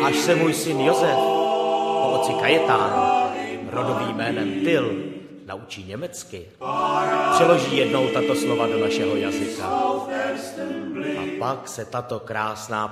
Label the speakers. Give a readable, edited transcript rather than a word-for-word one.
Speaker 1: až se můj syn Josef po otci Kajetánu, rodovým jménem Tyl, naučí německy, přeloží jednou tato slova do našeho jazyka. A pak se tato krásná